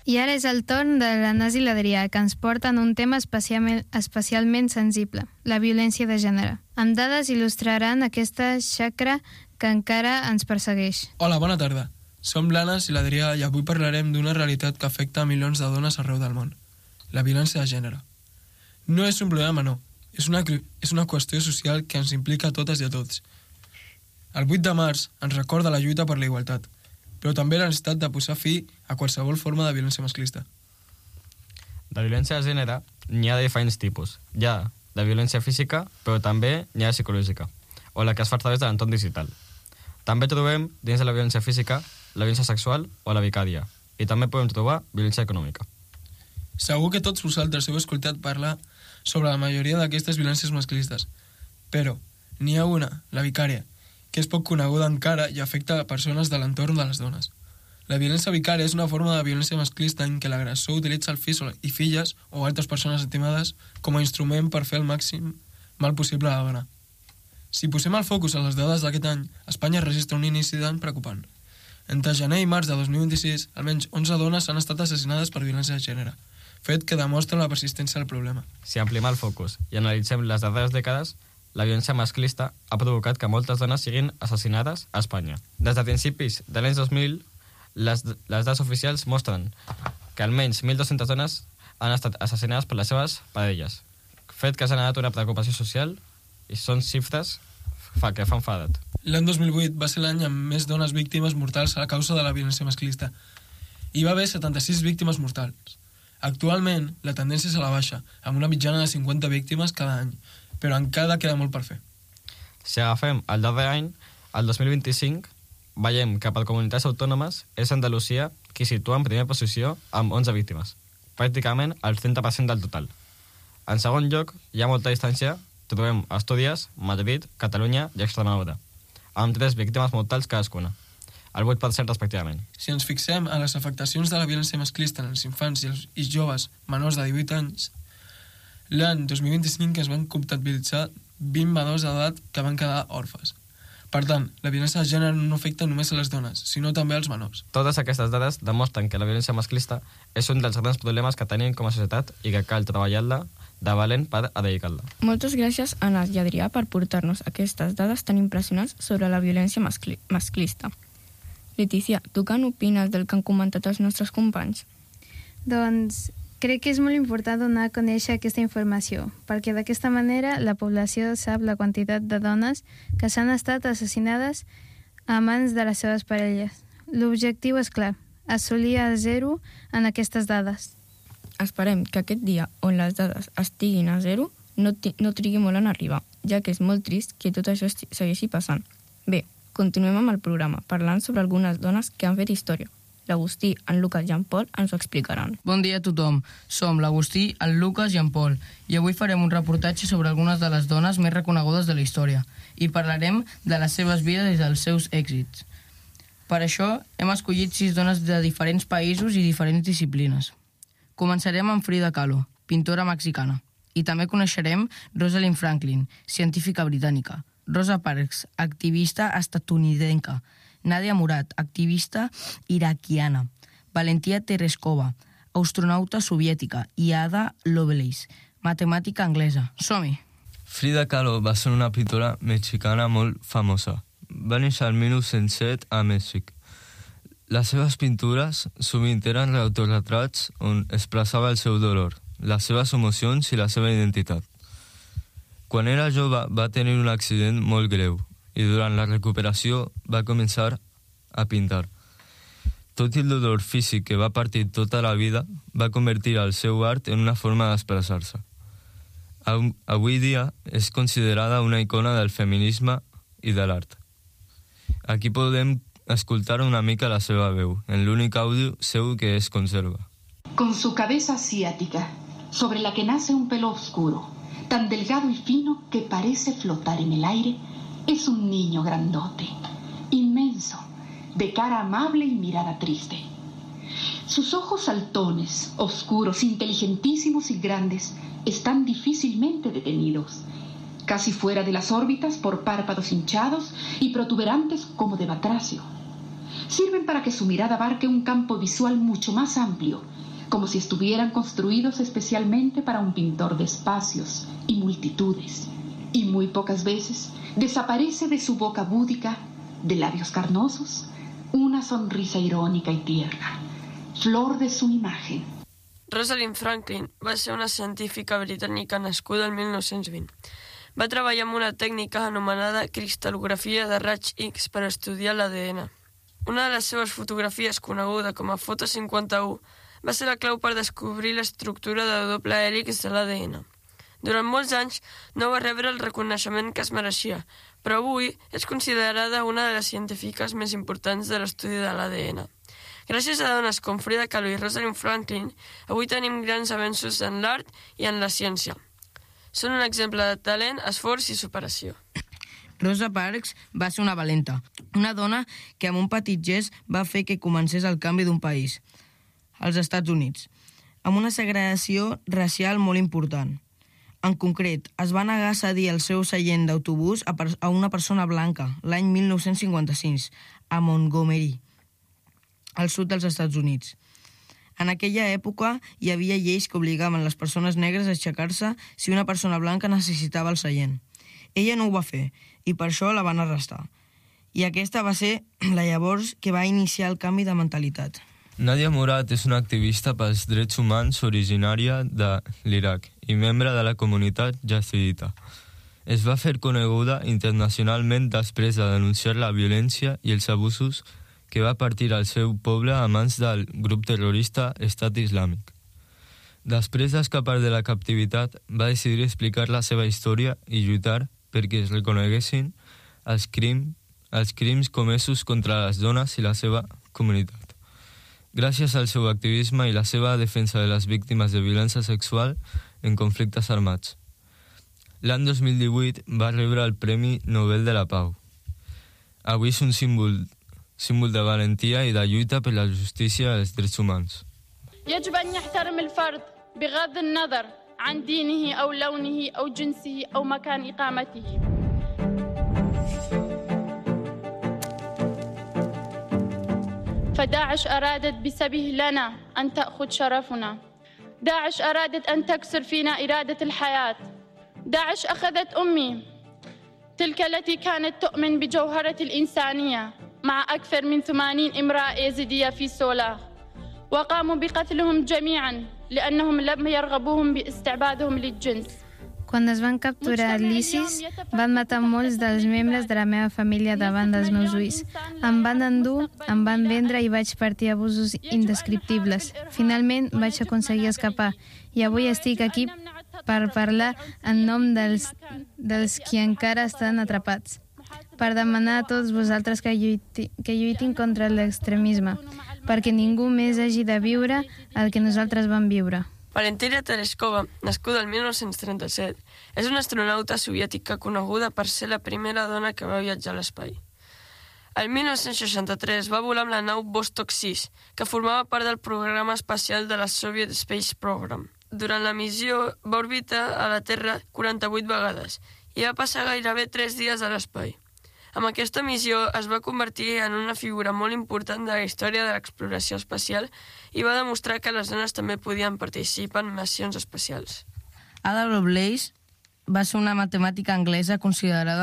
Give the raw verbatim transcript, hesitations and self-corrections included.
I ara és el torn de l'Anas i l'Adrià, que ens porten un tema especialment, especialment sensible, la violència de gènere. Amb dades il·lustraran aquesta xacra que encara ens persegueix. Hola, bona tarda. Som l'Anas i l'Adrià i avui parlarem d'una realitat que afecta a milions de dones arreu del món. La violència de gènere. No és un problema menor, és una, és una qüestió social que ens implica a totes i a tots. El vuit de març ens recorda la lluita per la igualtat, però també la necessitat de posar fi a qualsevol forma de violència masclista. De violència de gènere n'hi ha de diferents tipus. Hi ha de violència física, però també n'hi ha de psicològica, o la que es fa a través de l'entorn digital. També trobem, dins de la violència física, la violència sexual o la vicària, i també podem trobar violència econòmica. Segur que tots vosaltres heu escoltat parlar sobre la majoria d'aquestes violències masclistes, però n'hi ha una, la vicària, que és poc coneguda encara i afecta a persones de l'entorn de les dones. La violència vicària és una forma de violència masclista en què l'agressor utilitza el fill i filles o altres persones estimades com a instrument per fer el màxim mal possible a la dona. Si posem el focus a les dades d'aquest any, Espanya registra un inici d'any preocupant. Entre gener i març de dos mil vint-i-sis, almenys onze dones han estat assassinades per violència de gènere, fet que demostra la persistència del problema. Si ampliem el focus i analitzem les darreres dècades, la violència masclista ha provocat que moltes dones siguin assassinades a Espanya. Des de principis de l'any dos mil, les, les dades oficials mostren que almenys mil dos-centes dones han estat assassinades per les seves parelles, fet que ha generat una preocupació social i són xifres que fan fadat. L'any dos mil vuit va ser l'any amb més dones víctimes mortals a causa de la violència masclista. Hi va haver setanta-sis víctimes mortals. Actualment, la tendència és a la baixa, amb una mitjana de cinquanta víctimes cada any, però encara queda molt per fer. Si agafem el darrer any, el dos mil vint-i-cinc, veiem que per comunitats autònomes és Andalusia qui situa en primera posició amb onze víctimes, pràcticament el trenta per cent del total. En segon lloc, hi ha molta distància, trobem Astúries, Madrid, Catalunya i Extremadura, amb tres víctimes mortals cadascuna, el vuit per cent respectivament. Si ens fixem en les afectacions de la violència masclista en els infants i els i joves menors de divuit anys, l'any dos mil vint-i-cinc es van comptabilitzar vint menors d'edat que van quedar orfes. Per tant, la violència de gènere no afecta només a les dones, sinó també als menors. Totes aquestes dades demostren que la violència masclista és un dels grans problemes que tenim com a societat i que cal treballar-la de valent per erradicar-la. Moltes gràcies, Anas i Adrià, per portar-nos aquestes dades tan impressionants sobre la violència mascli masclista. Letícia, tu què n'opines del que han comentat els nostres companys? Doncs crec que és molt important donar a conèixer aquesta informació, perquè d'aquesta manera la població sap la quantitat de dones que s'han estat assassinades a mans de les seves parelles. L'objectiu és clar, assolir el zero en aquestes dades. Esperem que aquest dia on les dades estiguin a zero no, no trigui molt en arribar, ja que és molt trist que tot això segueixi passant. Bé, continuem amb el programa, parlant sobre algunes dones que han fet història. L'Agustí, en Lucas i en Pol ens ho explicaran. Bon dia a tothom. Som l'Agustí, en Lucas i en Pol, i avui farem un reportatge sobre algunes de les dones més reconegudes de la història i parlarem de les seves vides i dels seus èxits. Per això hem escollit sis dones de diferents països i diferents disciplines. Començarem amb Frida Kahlo, pintora mexicana, i també coneixerem Rosalind Franklin, científica britànica, Rosa Parks, activista estatunidenca, Nadia Murad, activista iraquiana, Valentia Tereshkova, astronauta soviètica, i Ada Lovelace, matemàtica anglesa. Som-hi! Frida Kahlo va ser una pintora mexicana molt famosa. Va néixer el mil nou-cents set a Mèxic. Les seves pintures sovint eren autorretrats on expressava el seu dolor, les seves emocions i la seva identitat. Quan era jove va tenir un accident molt greu i durant la recuperació va començar a pintar. Tot i el dolor físic que va patir tota la vida, va convertir el seu art en una forma d'expressar-se. Avui dia és considerada una icona del feminisme i de l'art. Aquí podem escoltar una mica la seva veu, en l'únic àudio seu que es conserva. Con su cabeza asiática, sobre la que nace un pelo oscuro, tan delgado y fino que parece flotar en el aire, es un niño grandote, inmenso, de cara amable y mirada triste. Sus ojos saltones, oscuros, inteligentísimos y grandes, están difícilmente detenidos, casi fuera de las órbitas por párpados hinchados y protuberantes como de batracio. sirven para que su mirada abarque un campo visual mucho más amplio, como si estuvieran construidos especialmente para un pintor de espacios y multitudes. Y muy pocas veces desaparece de su boca búdica, de labios carnosos, una sonrisa irónica y tierna, flor de su imagen. Rosalind Franklin va ser una científica britànica nascuda el mil nou-cents vint. Va treballar amb una tècnica anomenada cristal·lografia de raig X per estudiar l'A D N. Una de les seves fotografies, coneguda com a Foto cinquanta-u, va ser la clau per descobrir l'estructura de doble hèlix de l'A D N. Durant molts anys no va rebre el reconeixement que es mereixia, però avui és considerada una de les científiques més importants de l'estudi de l'A D N. Gràcies a dones com Frida Kahlo i Rosalind Franklin, avui tenim grans avenços en l'art i en la ciència. Són un exemple de talent, esforç i superació. Rosa Parks va ser una valenta, una dona que amb un petit gest va fer que comencés el canvi d'un país, als Estats Units, amb una segregació racial molt important. En concret, es va negar a cedir el seu seient d'autobús a, a una persona blanca l'any mil nou-cents cinquanta-sis, a Montgomery, al sud dels Estats Units. En aquella època hi havia lleis que obligaven les persones negres a aixecar-se si una persona blanca necessitava el seient. Ella no ho va fer i per això la van arrestar. I aquesta va ser la llavors que va iniciar el canvi de mentalitat. Nadia Murad és una activista pels drets humans originària de l'Iraq i membre de la comunitat yazidita. Es va fer coneguda internacionalment després de denunciar la violència i els abusos que va partir al seu poble a mans del grup terrorista Estat Islàmic. Després d'escapar de la captivitat, va decidir explicar la seva història i lluitar perquè es reconeguessin els, crim, els crims comesos contra les dones i la seva comunitat. Gràcies al seu activisme i la seva defensa de les víctimes de violència sexual en conflictes armats. L'any dos mil divuit va rebre el Premi Nobel de la Pau. Avui és un símbol, símbol de valentia i de lluita per la justícia i els drets humans. يجب أن يحترم الفرد بغض النظر عن دينه أو لونه أو جنسه أو مكان إقامته. فداعش أرادت بسبه لنا أن تأخذ شرفنا. داعش أرادت أن تكسر فينا إرادة الحياة. داعش أخذت أمي، تلك التي كانت تؤمن بجوهرة الإنسانية، مع أكثر من ثمانين امرأة يزيدية في سولاخ، وقاموا بقتلهم جميعا لأنهم لم يرغبوهم باستعبادهم للجنس. Quan es van capturar l'ISIS, van matar molts dels membres de la meva família davant dels meus ulls. Em van endur, em van vendre i vaig partir abusos indescriptibles. Finalment vaig aconseguir escapar i avui estic aquí per parlar en nom dels, dels qui encara estan atrapats, per demanar a tots vosaltres que, lluiti, que lluitin contra l'extremisme, perquè ningú més hagi de viure el que nosaltres vam viure. Valentina Tereshkova, nascuda el mil nou-cents trenta-set, és una astronauta soviètica coneguda per ser la primera dona que va viatjar a l'espai. El mil nou-cents seixanta-tres va volar amb la nau Vostok sis, que formava part del programa espacial de la Soviet Space Program. Durant la missió va orbitar a la Terra quaranta-vuit vegades i va passar gairebé tres dies a l'espai. Amb aquesta missió es va convertir en una figura molt important de la història de l'exploració espacial i va demostrar que les dones també podien participar en missions espacials. Ada Lovelace va ser una matemàtica anglesa considerada